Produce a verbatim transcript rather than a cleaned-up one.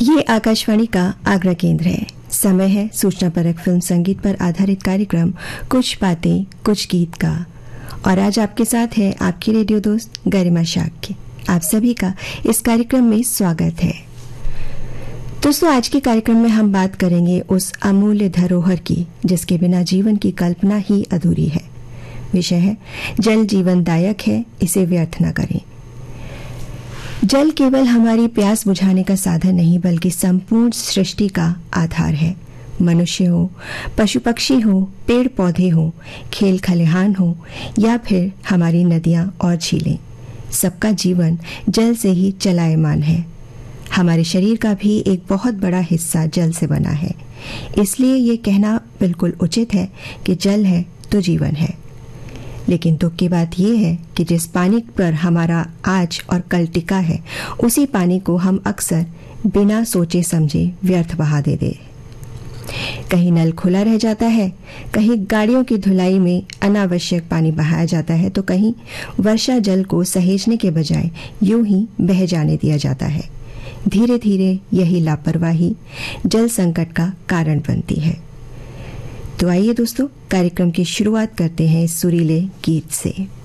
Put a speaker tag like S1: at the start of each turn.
S1: ये आकाशवाणी का आगरा केंद्र है। समय है सूचना परक फिल्म संगीत पर आधारित कार्यक्रम कुछ बातें कुछ गीत का। और आज आपके साथ है आपकी रेडियो दोस्त गरिमा शाक्य। आप सभी का इस कार्यक्रम में स्वागत है। दोस्तों, आज के कार्यक्रम में हम बात करेंगे उस अमूल्य धरोहर की जिसके बिना जीवन की कल्पना ही अधूरी है। विषय है जल जीवनदायक है, इसे व्यर्थ न करें। जल केवल हमारी प्यास बुझाने का साधन नहीं बल्कि संपूर्ण सृष्टि का आधार है। मनुष्य हो, पशु पक्षी हो, पेड़ पौधे हो, खेल खलिहान हो या फिर हमारी नदियां और झीलें, सबका जीवन जल से ही चलायमान है। हमारे शरीर का भी एक बहुत बड़ा हिस्सा जल से बना है। इसलिए ये कहना बिल्कुल उचित है कि जल है तो जीवन है। लेकिन दुख की बात यह है कि जिस पानी पर हमारा आज और कल टिका है, उसी पानी को हम अक्सर बिना सोचे समझे व्यर्थ बहा देते। कहीं नल खुला रह जाता है, कहीं गाड़ियों की धुलाई में अनावश्यक पानी बहाया जाता है, तो कहीं वर्षा जल को सहेजने के बजाय यूं ही बह जाने दिया जाता है। धीरे धीरे यही लापरवाही जल संकट का कारण बनती है। तो आइए दोस्तों, कार्यक्रम की शुरुआत करते हैं इस सुरीले गीत से।